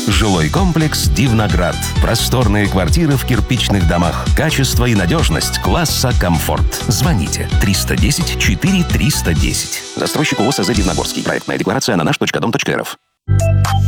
Жилой комплекс «Дивноград». Просторные квартиры в кирпичных домах. Качество и надежность класса комфорт. Звоните 310 4 310. Застройщик ООО СЗ «Дивногорский». Проектная декларация на наш.дом.рф.